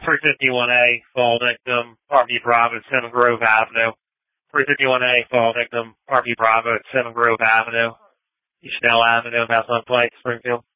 351A, fall victim, Parkview Bravo at 7 Grove Avenue. 351A, fall victim, Parkview Bravo at 7 Grove Avenue, East Snell Avenue, House on Plate, Springfield.